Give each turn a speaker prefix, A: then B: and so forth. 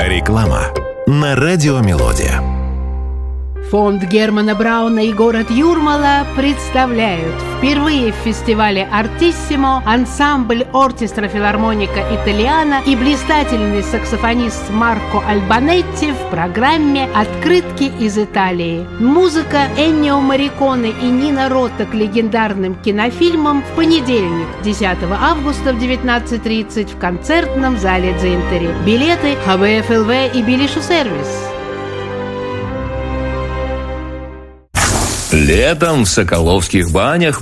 A: Реклама на Радио Мелодия.
B: Фонд Германа Брауна и город Юрмала представляют впервые в фестивале «Артиссимо» ансамбль «Оркестра Филармоника Италиана» и блистательный саксофонист Марко Альбанетти в программе «Открытки из Италии». Музыка Эннио Морриконе и Нино Рота к легендарным кинофильмам в понедельник, 10 августа в 19:30 в концертном зале Дзинтери. Билеты ХБФЛВ и Билишу Сервис.
C: Летом в Соколовских банях